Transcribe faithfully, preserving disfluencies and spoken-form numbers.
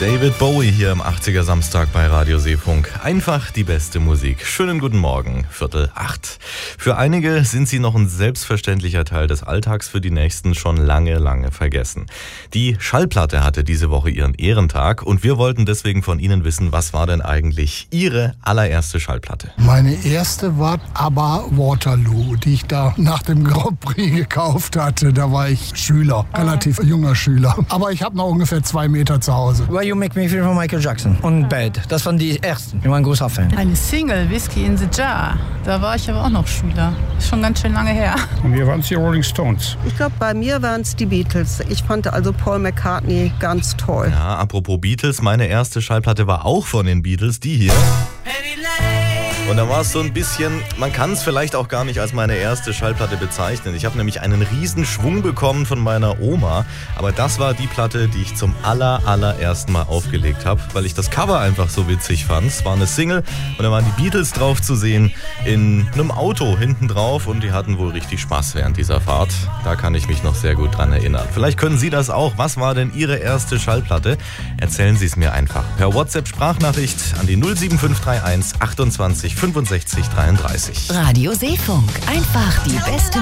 David Bowie hier im achtziger Samstag bei Radio Seefunk. Einfach die beste Musik. Schönen guten Morgen, Viertel acht. Für einige sind sie noch ein selbstverständlicher Teil des Alltags, für die nächsten schon lange, lange vergessen. Die Schallplatte hatte diese Woche ihren Ehrentag und wir wollten deswegen von Ihnen wissen, was war denn eigentlich Ihre allererste Schallplatte? Meine erste war aber Waterloo, die ich da nach dem Grand Prix gekauft hatte. Da war ich Schüler, relativ junger Schüler. Aber ich habe noch ungefähr zwei Meter zu Hause. Why You Make Me Feel von Michael Jackson und Bad. Das waren die ersten. Ich war ein großer Fan. Eine Single, Whiskey in the Jar. Da war ich aber auch noch Schüler. Ist schon ganz schön lange her. Und mir waren es die Rolling Stones. Ich glaube, bei mir waren es die Beatles. Ich fand also Paul McCartney ganz toll. Ja, apropos Beatles, meine erste Schallplatte war auch von den Beatles, die hier. Und da war es so ein bisschen, man kann es vielleicht auch gar nicht als meine erste Schallplatte bezeichnen. Ich habe nämlich einen riesen Schwung bekommen von meiner Oma. Aber das war die Platte, die ich zum aller, allerersten Mal aufgelegt habe, weil ich das Cover einfach so witzig fand. Es war eine Single und da waren die Beatles drauf zu sehen in einem Auto hinten drauf und die hatten wohl richtig Spaß während dieser Fahrt. Da kann ich mich noch sehr gut dran erinnern. Vielleicht können Sie das auch. Was war denn Ihre erste Schallplatte? Erzählen Sie es mir einfach per WhatsApp-Sprachnachricht an die null sieben fünf drei eins achtundzwanzig fünfundsechzig dreiunddreißig. Radio Seefunk. Einfach die beste